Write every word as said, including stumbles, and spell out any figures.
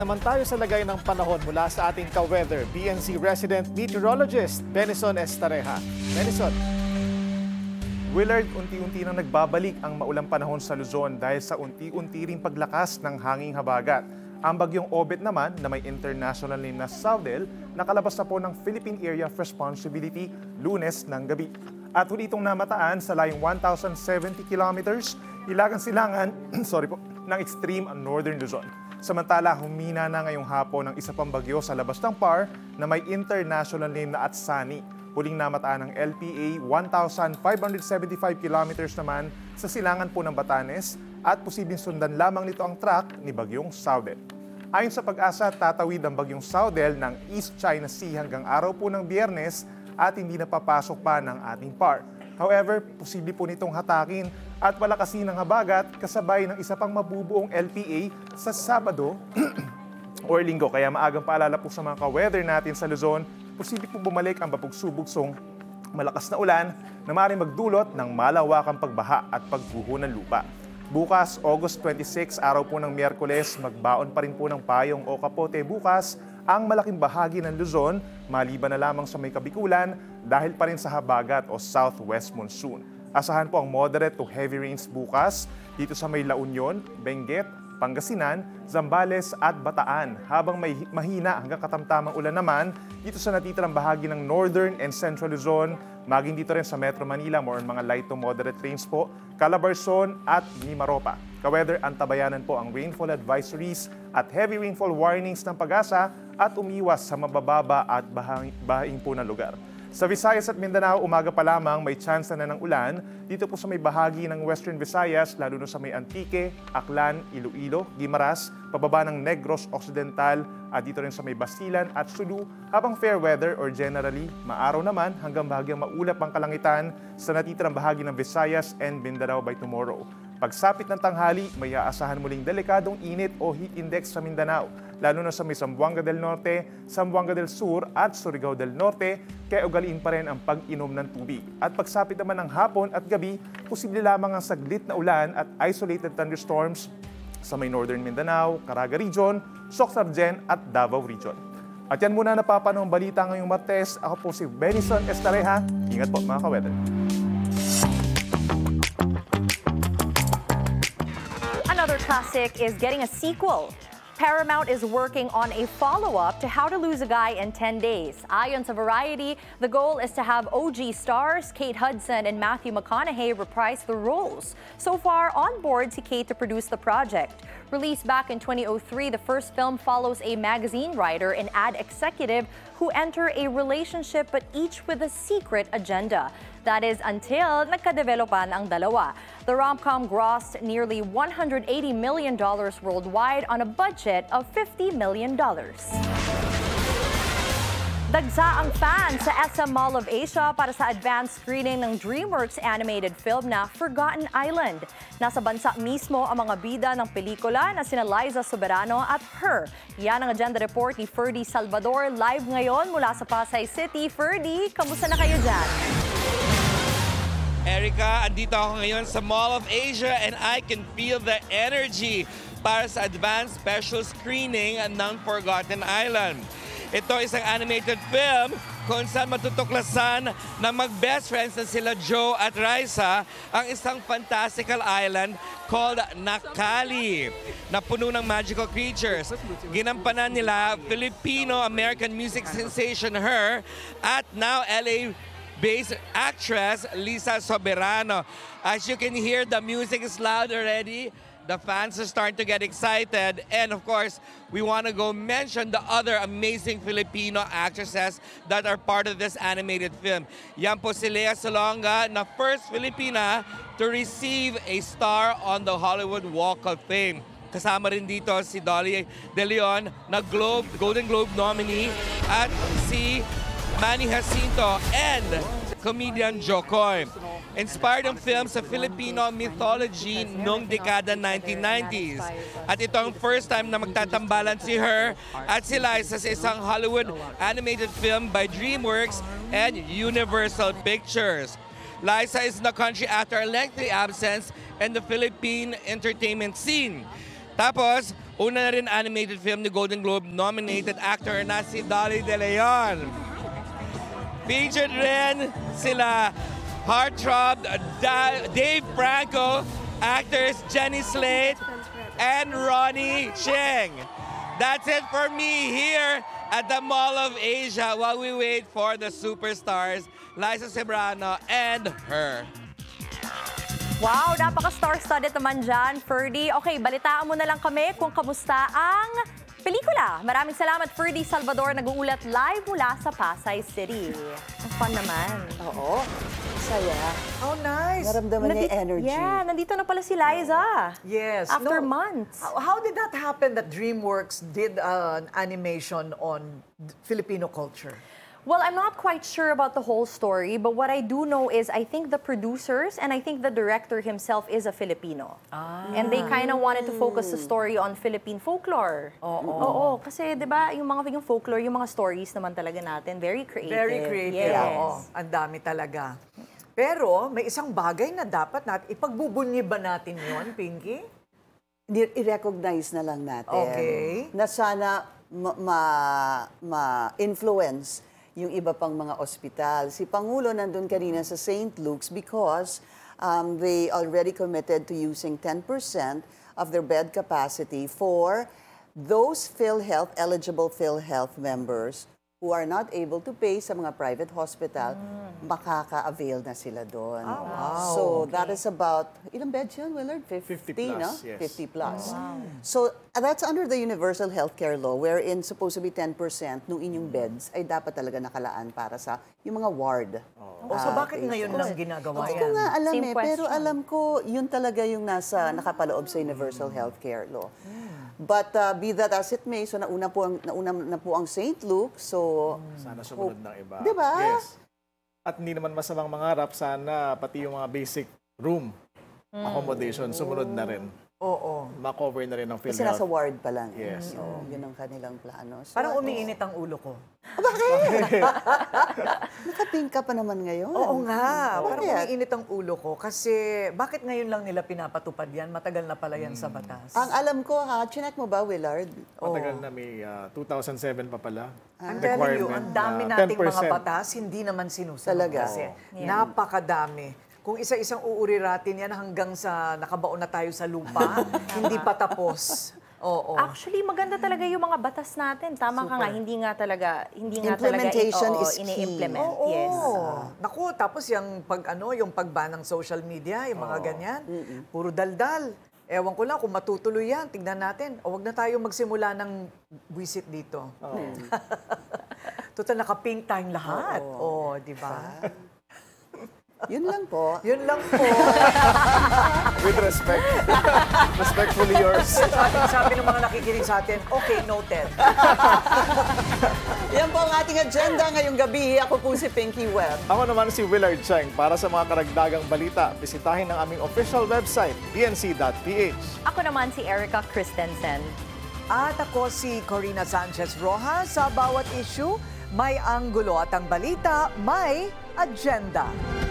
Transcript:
Naman tayo sa lagay ng panahon mula sa ating ka-weather, B N C resident meteorologist, Benison Estareja. Benison. Willard, unti-unti nang nagbabalik ang maulang panahon sa Luzon dahil sa unti-unti ring paglakas ng hanging habagat. Ang bagyong Obet naman na may international name na Saudel, nakalabas na po ng Philippine Area of Responsibility Lunes ng gabi. At huli itong namataan sa layong one thousand seventy kilometers, ilagang silangan sorry po, ng extreme northern Luzon. Samantala, humina na ngayong hapon ng isa pang bagyo sa labas ng P A R na may international name na Atsani. Huling namataan ng L P A one thousand five hundred seventy-five kilometers naman sa silangan po ng Batanes at posibleng sundan lamang nito ang track ni Bagyong Saudel. Ayon sa Pag-asa, tatawid ang Bagyong Saudel ng East China Sea hanggang araw po ng Biyernes at hindi napapasok pa ng ating P A R. However, posible po nitong hatakin at palakasin ng habagat kasabay ng isa pang mabubuong L P A sa Sabado or Linggo. Kaya maagang paalala po sa mga ka-weather natin sa Luzon, posible po bumalik ang babugso-bugsong malakas na ulan na maaaring magdulot ng malawakang pagbaha at pagguho ng lupa. Bukas, August twenty-six, araw po ng Miyerkules, magbaon pa rin po ng payong o kapote bukas ang malaking bahagi ng Luzon, maliban na lamang sa may kabikulan dahil pa rin sa habagat o southwest monsoon. Asahan po ang moderate to heavy rains bukas dito sa may La Union, Benguet, Pangasinan, Zambales at Bataan, habang may mahina hanggang katamtamang ulan naman dito sa natitirang bahagi ng northern and central Luzon, maging dito rin sa Metro Manila, more on mga light to moderate rains po, Calabarzon at Mimaropa. Ka-weather, antabayanan po ang rainfall advisories at heavy rainfall warnings ng Pag-asa at umiwas sa mabababa at bahing, bahing po na lugar. Sa Visayas at Mindanao, umaga pa lamang may tsansa na ng ulan dito po sa may bahagi ng Western Visayas, lalo na sa may Antique, Aklan, Iloilo, Guimaras, pababa ng Negros Occidental at dito rin sa may Basilan at Sulu, habang fair weather or generally maaraw naman hanggang bahagyang maulap ang kalangitan sa natitirang bahagi ng Visayas and Mindanao by tomorrow. Pagsapit ng tanghali, may aasahan muling delikadong init o heat index sa Mindanao, lalo na sa may Zamboanga del Norte, Zamboanga del Sur at Surigao del Norte, kaya ugaliin pa rin ang pag-inom ng tubig. At pagsapit naman ng hapon at gabi, posible lamang ang saglit na ulan at isolated thunderstorms sa may Northern Mindanao, Caraga Region, Soc-Sargen at Davao Region. At yan muna napapanong balita ngayong Martes. Ako po si Benison Estareja. Ingat po mga ka-weather. Another classic is getting a sequel. Paramount is working on a follow-up to How to Lose a Guy in ten days. Ayon sa Variety, the goal is to have O G stars Kate Hudson and Matthew McConaughey reprise the roles. So far, on board si Kate to produce the project. Released back in twenty oh three, the first film follows a magazine writer and ad executive who enter a relationship but each with a secret agenda. That is until nagkadevelopan ang dalawa. The rom-com grossed nearly one hundred eighty million dollars worldwide on a budget of fifty million dollars. Dagsa ang fans sa S M Mall of Asia para sa advanced screening ng DreamWorks animated film na Forgotten Island. Nasa bansa mismo ang mga bida ng pelikula na sina Liza Soberano at Her. Yan ang agenda report ni Ferdy Salvador live ngayon mula sa Pasay City. Ferdy, kamusta na kayo dyan? Erica, andito ako ngayon sa Mall of Asia and I can feel the energy para sa advanced special screening ng Forgotten Island. Ito isang animated film kung saan matutuklasan na mag-best friends na sila Joe at Raisa ang isang fantastical island called Nakali na puno ng magical creatures. Ginampanan nila Filipino-American music sensation Her at now L A based actress Liza Soberano. As you can hear, the music is loud already. The fans are starting to get excited. And of course, we want to go mention the other amazing Filipino actresses that are part of this animated film. Yan po si Lea Salonga, na first Filipina to receive a star on the Hollywood Walk of Fame. Kasama rin dito si Dolly De Leon, na Globe, Golden Globe nominee, at si Manny Jacinto and comedian Jokoy. Inspired ang film sa Filipino mythology noong dekada nineteen nineties. At ito ang first time na magtatambalan si Her at si Liza sa isang Hollywood animated film by DreamWorks and Universal Pictures. Liza is in the country after a lengthy absence in the Philippine entertainment scene. Tapos, Una na rin animated film ni Golden Globe nominated actor na si Dolly De Leon. Featured rin sila heartthrob Da- Dave Franco, actors Jenny Slate, and Ronnie Cheng. That's it for me here at the Mall of Asia while we wait for the superstars, Liza Cebrano and her. Wow, napaka-star-studded naman dyan, Ferdy. Okay, balitaan mo na lang kami kung kamusta ang pelikula. Maraming salamat, Ferdy Salvador, nag-uulat live mula sa Pasay City. Ang fun naman. Oo. Saya. How nice. Naramdaman niya yung energy. Yeah, nandito na pala si Liza. Yes. After no. months. How, how did that happen that DreamWorks did uh, an animation on Filipino culture? Well, I'm not quite sure about the whole story, but what I do know is I think the producers and I think the director himself is a Filipino. Ah. And they kind of wanted to focus the story on Philippine folklore. Oo. Oo, kasi 'di ba, yung mga yung folklore, yung mga stories naman talaga natin, very creative. Very creative. Yes. Oo. Ang dami talaga. Pero may isang bagay na dapat natin, ipagbubunyi ba natin yon, Pinky? Ni- I-recognize na lang natin. Okay. Na sana ma- ma- ma-influence yung iba pang mga ospital. Si Pangulo nandun kanina sa Saint Luke's because um, they already committed to using ten percent of their bed capacity for those PhilHealth, eligible PhilHealth members who are not able to pay sa mga private hospital, makaka-avail na sila doon. So that is about, ilang beds yun, Willard? fifty, fifty plus, no? yes. fifty plus. So uh, that's under the Universal Healthcare Law wherein supposed to be ten percent nung inyong beds ay dapat talaga nakalaan para sa yung mga ward. O so bakit ngayon lang ginagawa Hindi yan? ko nga alam Same eh, pero question. alam ko yun talaga yung nasa nakapaloob sa Universal Healthcare Law. But uh, be that as it may, so nauna po ang, nauna na po ang Saint Luke, so Sana sumunod ng iba. Di ba? Yes. At hindi naman masamang mangarap, sana pati yung mga basic room accommodation, sumunod na rin. Oo. Ma-cover na rin ng kasi nasa PhilHealth. ward pa lang. Yes. So, yun ang kanilang plano. So, Parang umiinit ang ulo ko. nakapink ka pa naman ngayon. Oo nga. Parang Bakit? umiinit ang ulo ko. Kasi bakit ngayon lang nila pinapatupad yan? Matagal na pala yan sa batas. Ang alam ko ha, chinek mo ba, Willard? Matagal na, may uh, two thousand seven pa pala. I'm telling you, ang dami na nating mga ten percent. batas, hindi naman sinusunod. Talaga? Kasi Yeah. napakadami. Kung isa-isang uuriratin yan hanggang sa nakabaon na tayo sa lupa, hindi pa tapos. Oo. Actually, maganda talaga yung mga batas natin. Tama ka nga, hindi nga talaga, hindi nga talaga Implementation oo, is key. ini-implement. Oo. Yes. Naku, tapos yung pag ano, yung pagban ng social media, yung mga ganyan, puro daldal. Ewan ko lang kung matutuloy yan. Tignan natin. O wag na tayo magsimula ng visit dito. Total, naka-pink tayong lahat. Oo, di ba? Yun lang po. Yun lang po. With respect. Respectfully yours. sabi, sabi ng mga nakikinig sa atin, okay, noted. Yan po ang ating agenda ngayong gabi. Ako po si Pinky Webb. Ako naman si Willard Cheng. Para sa mga karagdagang balita, bisitahin ang aming official website, b n c dot p h. Ako naman si Erica Christensen. At ako si Corina Sanchez Rojas. Sa bawat issue, may anggulo at ang balita, may agenda.